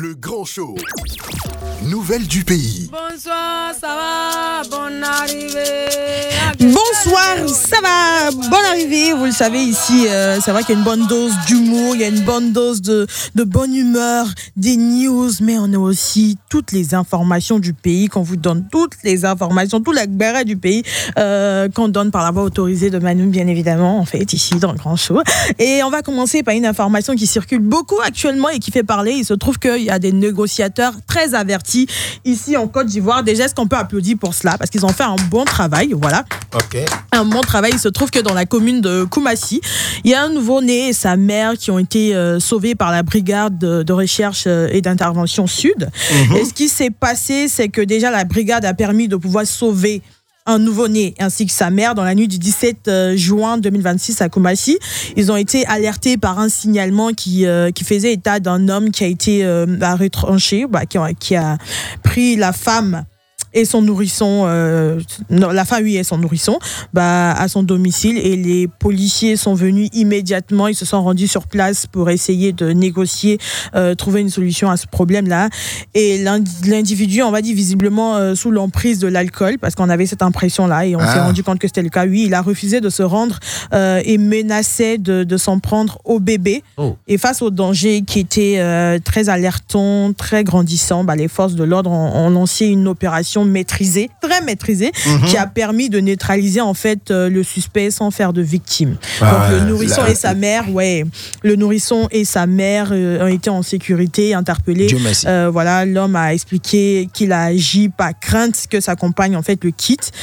Le grand show. Nouvelles du pays. Bonsoir, ça va, bonne arrivée. Bonsoir, ça va, bonne arrivée. Vous le savez ici, c'est vrai qu'il y a une bonne dose d'humour, il y a une bonne dose de bonne humeur, des news, mais on a aussi toutes les informations du pays, qu'on vous donne toutes les informations, tout l'akbara du pays, qu'on donne par la voie autorisée de Manu, bien évidemment, en fait, ici dans le grand show. Et on va commencer par une information qui circule beaucoup actuellement et qui fait parler. Il se trouve qu'il y a des négociateurs très avertis ici en Côte d'Ivoire. Déjà, est-ce qu'on peut applaudir pour cela? Parce qu'ils ont fait un bon travail, voilà. Ok. Un bon travail. Il se trouve que dans la commune de Koumassi, il y a un nouveau-né et sa mère qui ont été sauvés par la brigade de recherche et d'intervention sud. Et ce qui s'est passé, c'est que déjà la brigade a permis de pouvoir sauver un nouveau-né ainsi que sa mère dans la nuit du 17 juin 2026 à Koumassi. Ils ont été alertés par un signalement qui faisait état d'un homme qui a été retranché, qui a pris la femme et son nourrisson, la femme et son nourrisson, à son domicile, et les policiers sont venus immédiatement. Ils se sont rendus sur place pour essayer de négocier, trouver une solution à ce problème-là. Et l'individu, on va dire visiblement sous l'emprise de l'alcool, parce qu'on avait cette impression-là et on s'est rendu compte que c'était le cas. Oui, il a refusé de se rendre et menaçait de s'en prendre au bébé. Et face au danger qui était très alertant, très grandissant, les forces de l'ordre ont lancé une opération très maîtrisée, qui a permis de neutraliser en fait le suspect sans faire de victime. Donc le nourrisson et sa mère, le nourrisson et sa mère ont été en sécurité, interpellés. Dieu merci. Voilà, l'homme a expliqué qu'il a agi par crainte que sa compagne en fait le quitte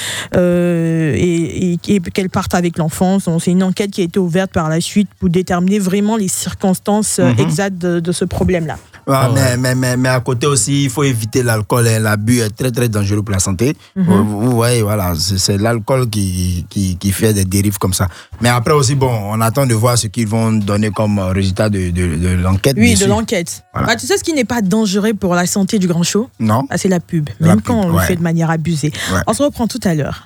et qu'elle parte avec l'enfant. Donc, c'est une enquête qui a été ouverte par la suite pour déterminer vraiment les circonstances exactes de ce problème-là. Mais à côté aussi, il faut éviter l'alcool. L'abus est très très dangereux pour la santé. Vous voyez, voilà, c'est l'alcool qui fait des dérives comme ça. Mais après aussi, on attend de voir ce qu'ils vont donner comme résultat de l'enquête. Oui, de l'enquête. Voilà. Tu sais ce qui n'est pas dangereux pour la santé du grand show? Non. C'est la pub. Même quand on le fait de manière abusée. Ouais. On se reprend tout à l'heure.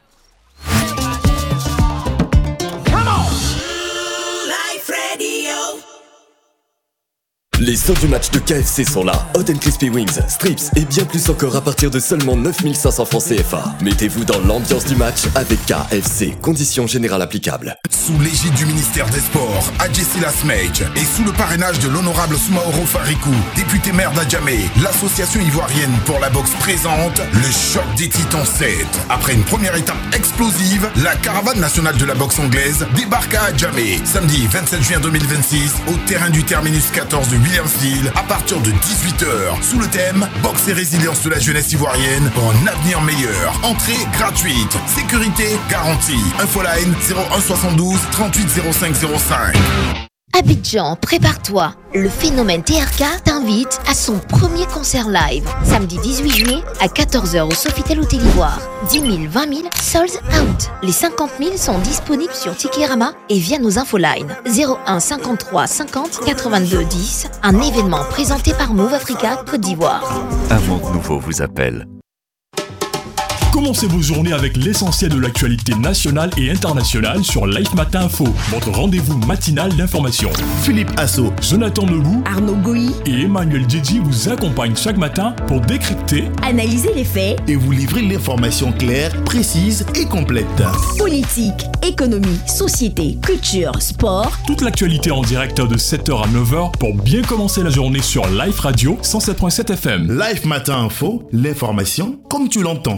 Les sauts du match de KFC sont là. Hot and Crispy Wings, strips et bien plus encore à partir de seulement 9500 francs CFA. Mettez-vous dans l'ambiance du match avec KFC. Conditions générales applicables. Sous l'égide du ministère des Sports, Adjessi Lasmage, et sous le parrainage de l'honorable Soumaoro Farikou, député maire d'Adjamé, l'association ivoirienne pour la boxe présente le choc des titans 7. Après une première étape explosive, la caravane nationale de la boxe anglaise débarque à Adjamé, samedi 27 juin 2026, au terrain du terminus 14 de Williamsville, à partir de 18h, sous le thème boxe et résilience de la jeunesse ivoirienne pour un avenir meilleur. Entrée gratuite, sécurité garantie. Infoline 01 72 38 05 05. Abidjan, prépare-toi. Le phénomène TRK t'invite à son premier concert live. Samedi 18 juillet à 14h au Sofitel Hôtel Ivoire. 10 000, 20 000, sold out. Les 50 000 sont disponibles sur Ticketama et via nos infolines. 01 53 50 82 10. Un événement présenté par Move Africa Côte d'Ivoire. Un monde nouveau vous appelle. Commencez vos journées avec l'essentiel de l'actualité nationale et internationale sur Life Matin Info, votre rendez-vous matinal d'information. Philippe Asso, Jonathan Lebou, Arnaud Goyi et Emmanuel Djidji vous accompagnent chaque matin pour décrypter, analyser les faits et vous livrer l'information claire, précise et complète. Politique, économie, société, culture, sport. Toute l'actualité en direct de 7h à 9h pour bien commencer la journée sur Life Radio 107.7 FM. Life Matin Info, l'information comme tu l'entends.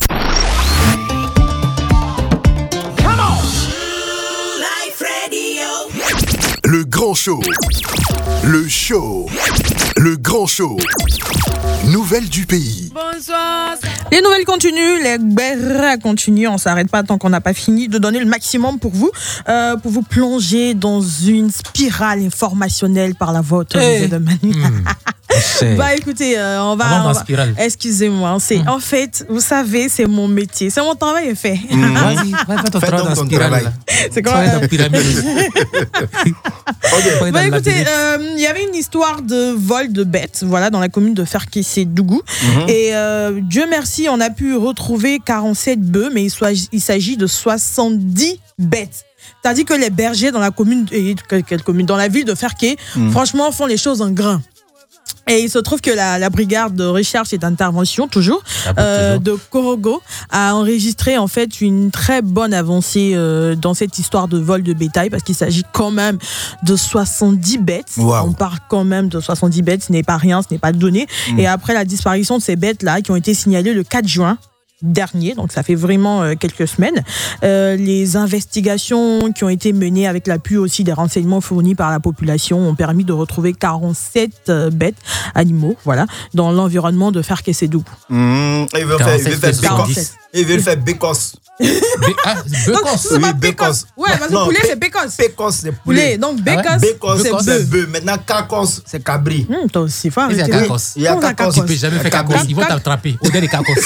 Le grand show. Le show. Le grand show. Nouvelles du pays. Bonsoir. Les nouvelles continuent, les guerres continuent. On ne s'arrête pas tant qu'on n'a pas fini de donner le maximum pour vous plonger dans une spirale informationnelle par la voie autorisée de Manu. Écoutez, on va excusez-moi, en fait, vous savez, c'est mon métier, c'est mon travail est fait. Vas-y, fais ton travail. C'est quoi écoutez, il y avait une histoire de vol de bêtes, voilà, dans la commune de Ferkessé-Dougou. Et Dieu merci, on a pu retrouver 47 bœufs, mais il s'agit de 70 bêtes. C'est-à-dire que les bergers dans la commune, dans la ville de Ferké, franchement, font les choses en grain. Et il se trouve que la brigade de recherche et d'intervention, toujours, de Korogo, a enregistré en fait une très bonne avancée dans cette histoire de vol de bétail, parce qu'il s'agit quand même de 70 bêtes. Wow. On parle quand même de 70 bêtes, ce n'est pas rien, ce n'est pas donné. Et après la disparition de ces bêtes-là, qui ont été signalées le 4 juin, dernier, donc ça fait vraiment quelques semaines. Les investigations qui ont été menées avec l'appui aussi des renseignements fournis par la population ont permis de retrouver 47 bêtes, animaux, voilà, dans l'environnement de Ferkessédou. Ils veulent faire Bécos. Bécos. Oui, Bécos. Ouais, parce que poulet, c'est Bécos. Bécos, c'est poulet. Donc Bécos, c'est bœuf. Maintenant, Cacos, c'est cabri. Toi aussi, faut arrêter. Il y a Cacos. Tu peux jamais faire Cacos. Ils vont t'attraper. Au des Cacos.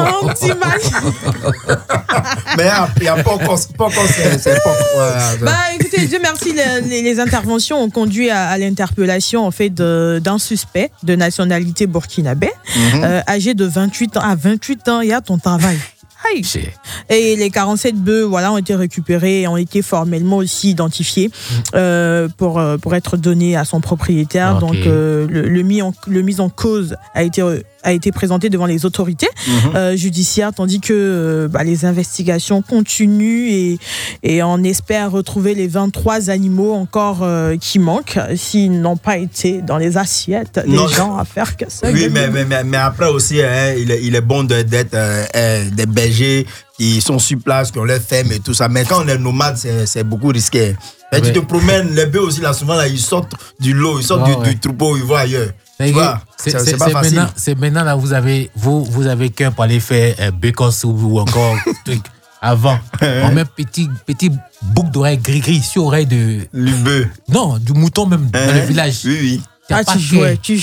Mais il y a Pocos. Pocos, c'est Pocos. Bah, écoutez, Dieu merci, les interventions ont conduit à l'interpellation en fait d'un suspect de nationalité burkinabé, âgé de 28 ans. À 28 ans, il y a ton travail. Et les 47 bœufs ont été récupérés et ont été formellement aussi identifiés pour être donnés à son propriétaire. Okay. Donc le mis en cause a été présenté devant les autorités judiciaires, tandis que les investigations continuent et on espère retrouver les 23 animaux encore qui manquent s'ils n'ont pas été dans les assiettes des gens à faire que ça. Oui, mais après aussi, il est bon d'être des bergers qui sont sur place, qui ont leur ferme et tout ça. Mais quand on est nomade, c'est beaucoup risqué. Et tu te promènes, les bœufs aussi, là, souvent, là, ils sortent du lot, ils sortent du troupeau, ils vont ailleurs. Tu vois, c'est pas facile. Maintenant, là, vous avez qu'un pour aller faire Bécos ou encore truc. Avant, on met petit boucle d'oreille gris-gris sur l'oreille de... Le bœuf. Non, du mouton même, dans le village. Oui. Tu jouais. Qui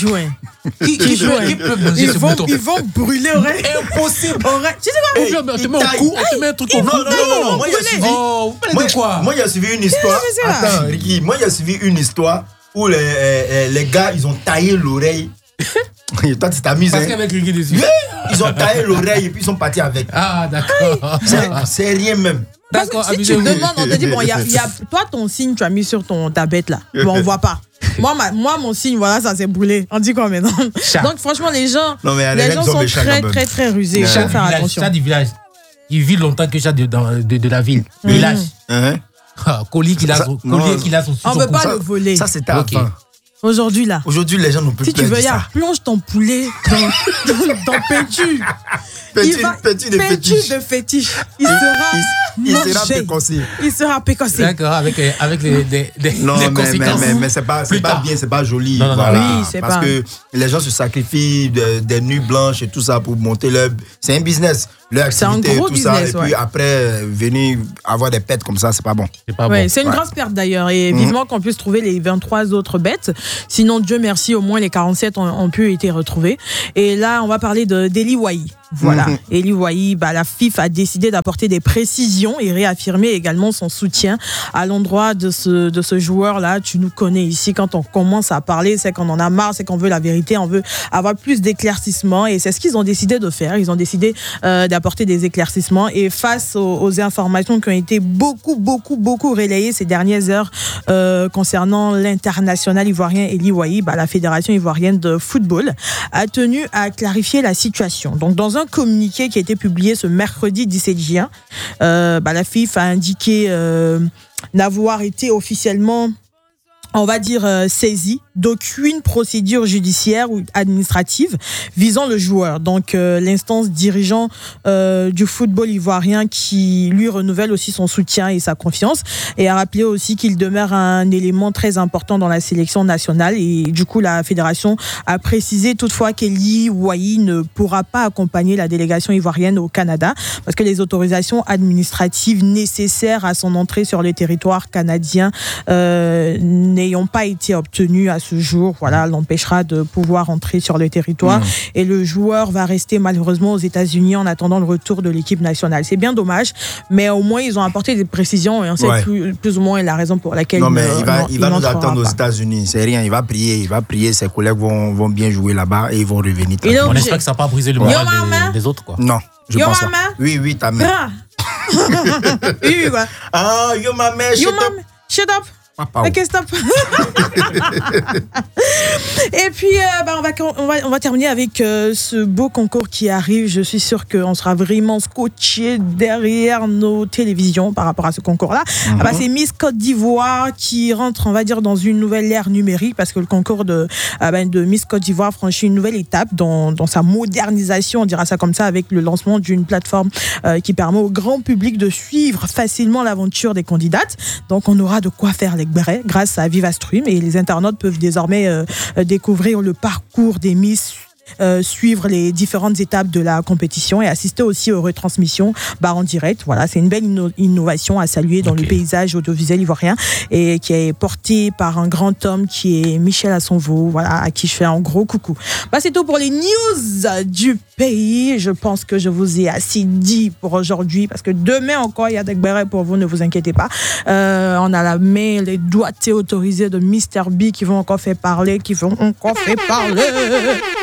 peut manger ce mouton? Ils vont brûler oreille. Impossible. Tu sais quoi? On te met un coup, on te met un truc au cou. Non. Moi, j'ai suivi une histoire. Attends, Ricky, moi, j'ai suivi une histoire où les gars, ils ont taillé l'oreille. Toi, tu t'amuses. Parce qu'avec Ricky dessus. Ils ont taillé l'oreille et puis ils sont partis avec. Ah, d'accord. C'est rien même. D'accord, si tu demandes, on te dit, bon, toi, ton signe, tu as mis sur ta bête là. Bon, on voit pas. Moi, mon signe, voilà, ça s'est brûlé. On dit quoi maintenant? Donc, franchement, les gens sont très, très rusés. Il faut faire attention. Chat du village, il vit longtemps que chat de la ville. Le village. Colis qu'il a son on ne peut pas le voler. Ça, c'était avant. Aujourd'hui, les gens n'ont plus peur de ça. Si tu veux, plonge ton poulet dans Pétu. Pétu de fétiche. Il sera pécossé. Il sera pécossé. D'accord, avec les conséquences. Mais c'est pas bien, c'est pas joli. Non. Oui, c'est parce que les gens se sacrifient des nuits blanches et tout ça pour monter leur... C'est un business. Leur activité et tout ça. Et puis après, venir avoir des pets comme ça, c'est pas bon. C'est une grosse perte d'ailleurs. Et vivement qu'on puisse trouver les 23 autres bêtes. Sinon, Dieu merci, au moins les 47 ont pu être retrouvés. Et là, on va parler d'Eli Wahi. Voilà, Eli Wahi, la FIF a décidé d'apporter des précisions et réaffirmer également son soutien à l'endroit de ce joueur-là. Tu nous connais ici, quand on commence à parler, c'est qu'on en a marre, c'est qu'on veut la vérité, on veut avoir plus d'éclaircissements et c'est ce qu'ils ont décidé de faire. Ils ont décidé d'apporter des éclaircissements et face aux informations qui ont été beaucoup relayées ces dernières heures concernant l'international ivoirien Eli Wahi, la Fédération ivoirienne de football a tenu à clarifier la situation. Donc, dans un communiqué qui a été publié ce mercredi 17 juin, la FIF a indiqué n'avoir été officiellement, on va dire, saisie d'aucune procédure judiciaire ou administrative visant le joueur. Donc, l'instance dirigeant du football ivoirien qui lui renouvelle aussi son soutien et sa confiance et a rappelé aussi qu'il demeure un élément très important dans la sélection nationale et du coup, la fédération a précisé toutefois qu'Eli Wahi ne pourra pas accompagner la délégation ivoirienne au Canada parce que les autorisations administratives nécessaires à son entrée sur le territoire canadien n'ayant pas été obtenues à ce jour, l'empêchera de pouvoir entrer sur le territoire et le joueur va rester malheureusement aux États-Unis en attendant le retour de l'équipe nationale. C'est bien dommage, mais au moins ils ont apporté des précisions et on sait plus ou moins la raison pour laquelle il va nous attendre aux États-Unis. C'est rien, il va prier, ses collègues vont bien jouer là-bas et ils vont revenir. On espère que ça n'a pas brisé le moral des autres, quoi. Non, je pense pas. Oui, ta mère. Oui, quoi. Ah, yo ma mère, shut up. Ok, stop. Et puis, on va terminer avec ce beau concours qui arrive. Je suis sûre qu'on sera vraiment scotché derrière nos télévisions par rapport à ce concours-là. C'est Miss Côte d'Ivoire qui rentre, on va dire, dans une nouvelle ère numérique parce que le concours de Miss Côte d'Ivoire franchit une nouvelle étape dans sa modernisation, on dira ça comme ça, avec le lancement d'une plateforme qui permet au grand public de suivre facilement l'aventure des candidates. Donc, on aura de quoi faire les bérets grâce à VivaStream et les internautes peuvent désormais découvrir le parcours des Miss, suivre les différentes étapes de la compétition et assister aussi aux retransmissions en direct. Voilà, c'est une belle innovation à saluer dans le paysage audiovisuel ivoirien et qui est portée par un grand homme qui est Michel Assonvo, voilà, à qui je fais un gros coucou. C'est tout pour les news du pays. Je pense que je vous ai assez dit pour aujourd'hui parce que demain encore il y a des bérets pour vous, ne vous inquiétez pas. On a la main, les doigts autorisés de Mr. B qui vont encore faire parler,